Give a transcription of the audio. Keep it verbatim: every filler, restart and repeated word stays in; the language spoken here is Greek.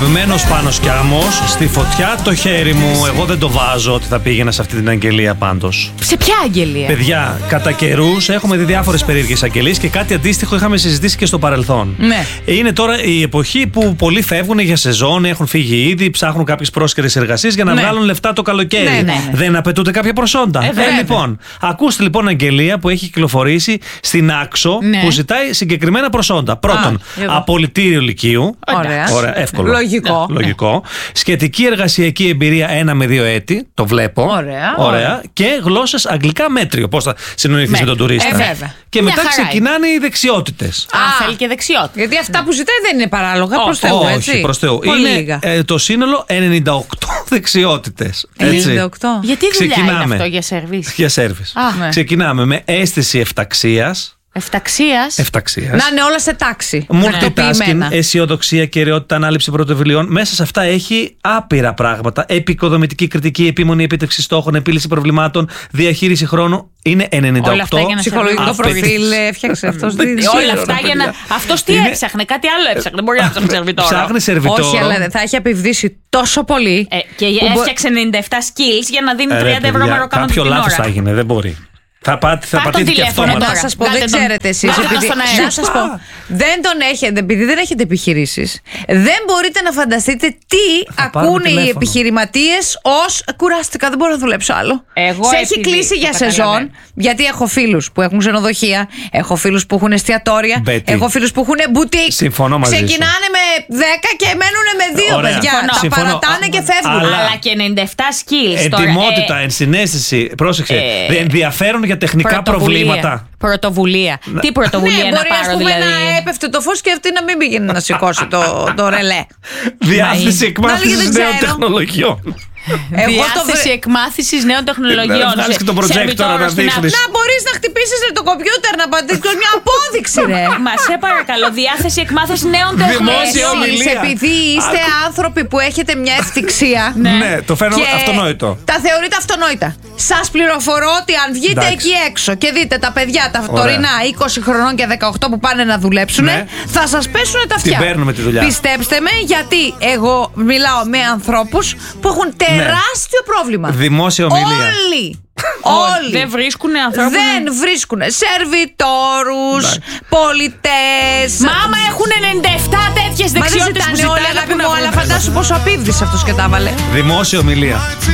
αγαπημένος Πάνος Κιάμος, στη φωτιά το χέρι μου. Εγώ δεν το βάζω ότι θα πήγαινα σε αυτή την αγγελία πάντως. Σε ποια αγγελία? Παιδιά, κατά καιρούς έχουμε δει διάφορες περίεργες αγγελίες και κάτι αντίστοιχο είχαμε συζητήσει και στο παρελθόν. Ναι. Είναι τώρα η εποχή που πολλοί φεύγουν για σεζόν, έχουν φύγει ήδη, ψάχνουν κάποιες πρόσκαιρες εργασίες για να ναι. βγάλουν λεφτά το καλοκαίρι. Ναι, ναι, ναι. Δεν απαιτούνται κάποια προσόντα. Ε, ε, λοιπόν, ακούστε λοιπόν αγγελία που έχει κυκλοφορήσει στην Άξο, ναι. που ζητάει συγκεκριμένα προσόντα. Πρώτον, Α, απολυτήριο λυκείου. Ωραία. Ωραία, εύκολο. Λογικό. Ναι, λογικό. Σχετική εργασιακή εμπειρία ένα με δύο έτη. Το βλέπω. Ωραία. Ωραία. Και γλώσσες αγγλικά μέτριο. Πώς θα συνοηθείς με τον τουρίστα. Ε, βέβαια. Και Μια μετά χαρά ξεκινάνε οι δεξιότητες. Α, θέλει και δεξιότητα. Γιατί αυτά που ζητάει δεν είναι παράλογα. Προς Θεού, έτσι. Όχι, προς Θεού. Πολύ Είναι λίγα. ε, το σύνολο ενενήντα οκτώ δεξιότητες. ενενήντα οκτώ. Γιατί δουλειά Ξεκινάμε. είναι αυτό για σερβίς? Για σέρβις. Α, ναι. Ξεκινάμε με αίσθηση εφταξίας. Εφταξίας. Εφταξίας. Να είναι όλα σε τάξη. Multitasking, Τακτοποιημένα. αισιοδοξία, κυριότητα, ανάληψη πρωτοβουλειών. Μέσα σε αυτά έχει άπειρα πράγματα. Επικοδομητική κριτική, επίμονη επίτευξη στόχων, επίλυση προβλημάτων, διαχείριση χρόνου. Είναι ενενήντα οκτώ. Όλα αυτά για να Ψυχολογικό Απαιτεί- προφίλ έφτιαξε αυτό. Όλα αυτά για να. Αυτός τι Είναι- έψαχνε, κάτι άλλο έψαχνε. Μπορεί να ψάχνει σερβιτόρο. Ψάχνει σερβιτόρο. Όχι, αλλά θα έχει επιβδίσει τόσο πολύ. Ε, και που μπο- έφτιαξε ενενήντα επτά skills για να δίνει Ε, ρε, τριάντα ευρώ παιδιά, μεροκάμα κάποιο την λάθος ώρα. θα έγινε, δεν μπορεί. Θα, πάτε, θα Πάρ' τον πατείτε και τηλέφωνο αυτόματα. τώρα. Να σα πω, Βγάλτε δεν τον- ξέρετε εσεί. βγάλτε τον στον αέρα. Να σα πω. Δεν τον έχετε, επειδή δεν έχετε επιχειρήσεις, δεν μπορείτε να φανταστείτε τι Θα πάρουμε ακούν οι τηλέφωνο. επιχειρηματίες ως κουράστηκα, δεν μπορώ να δουλέψω άλλο. Εγώ Σε έχει επειδή κλείσει το για καταλαβαίνω. σεζόν, γιατί έχω φίλους που έχουν ξενοδοχεία, έχω φίλους που έχουν εστιατόρια, Μπέτη. έχω φίλους που έχουν μπουτίκ. Συμφωνώ μαζί σου. Ξεκινάνε με δέκα και μένουν με δύο, Ωραία. παιδιά. Συμφωνώ. Τα Συμφωνώ. παρατάνε και φεύγουν. Αλλά- Αλλά και ενενήντα επτά skills τώρα. Ετοιμότητα, ε, ενσυναίσθηση, πρόσεξε. ε, ενδιαφέρον για τεχνικά πρωτοβουλία. προβλήματα. Πρωτοβουλία. Τι πρωτοβουλία Ναι, να μπορεί ας πάρω πούμε δηλαδή? να έπεφτε το φως και αυτή να μην πήγαινε να σηκώσει το, το ρελέ. Διάθεση Να εκμάθησης λέγεται, νέων ξέρω. τεχνολογιών. Εγώ το Διάθεση βρε- εκμάθησης νέων τεχνολογιών. Να βγάλεις και το projector Σερβιτόρο να στην δείχνεις. Να μπορείς να χτυπήσεις το κομπιούτερ, να πατήσεις μια απόδειξη, ρε. Μα σε παρακαλώ, διάθεση εκμάθηση νέων Δημόσια τεχνολογιών. ομιλία. Εσείς, επειδή είστε άνθρωποι που έχετε μια ευτυχία. Ναι, το φαίνω και αυτονόητο. Τα θεωρείτε αυτονόητα. Σας πληροφορώ ότι αν βγείτε Εντάξει. εκεί έξω και δείτε τα παιδιά, τα Ωραία. τωρινά είκοσι χρονών και δεκαοκτώ που πάνε να δουλέψουν, Ναι. θα σας πέσουν τα αυτιά. παίρνουμε τη δουλειά. Πιστέψτε με, γιατί εγώ μιλάω με ανθρώπους που έχουν τεράστιο πρόβλημα. Δημόσια ομιλία. Όλοι. Όλοι. Δεν βρίσκουν ανθρώπους. Δεν βρίσκουν σερβιτόρους, Εντάξει. πολιτές. Μάμα έχουν ενενήντα επτά τέτοιες Μα δεν δεξιότητες που ζητάνε όλοι, ζητάνε. αγάπη πού να μου, αλλά βρουν. φαντάσου πόσο απίβδησε αυτός και τα έβαλε. Δημόσια ομιλία.